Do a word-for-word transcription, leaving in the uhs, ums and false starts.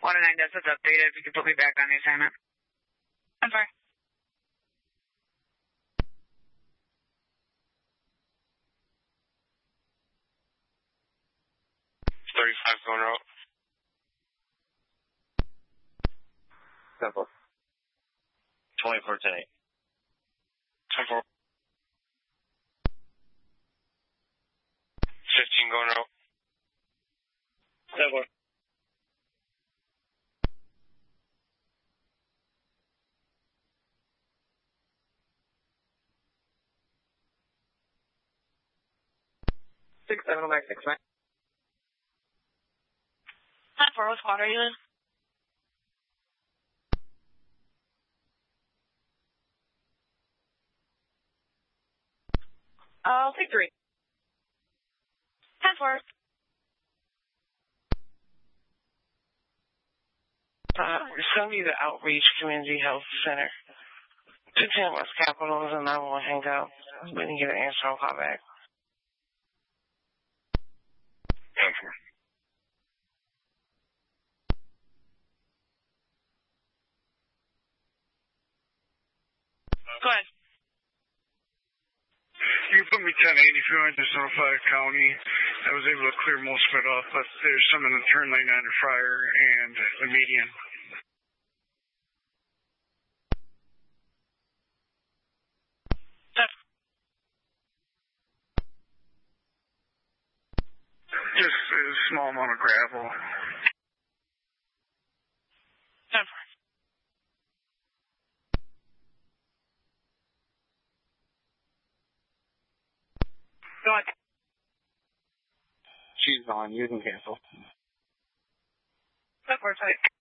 Water nine does, it's updated. If you could put me back on the assignment. I'm sorry. thirty-five going out. Simple. twenty-four ten eight. Simple. fifteen going out. Simple. Six seven, back six nine. Hi, four, what squad are you in? I'll take three. Hi, four. Uh, send me the Outreach Community Health Center. two ten West Capitals, and I will hang up. We didn't get an answer. I'll call back. Go ahead. You put me ten eighty if you want to notify the county. I was able to clear most of it off, but there's some in the turn lane on the Friar and the median. Just a small amount of gravel. Go on. She's gone. You can cancel. That works.